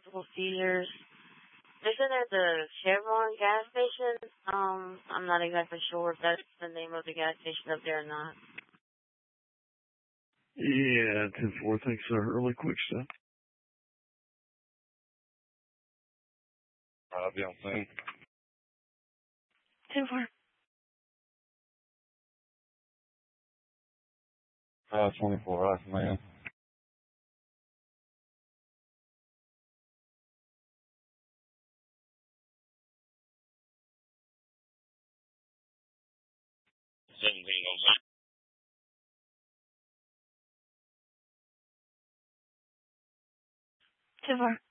multiple seizures. They said at the Chevron gas station. I'm not exactly sure if that's the name of the gas station up there or not. Yeah, 10-4, thanks, sir. Early quick stuff. I'll be on scene. 10-4. 24, right, man. Too far.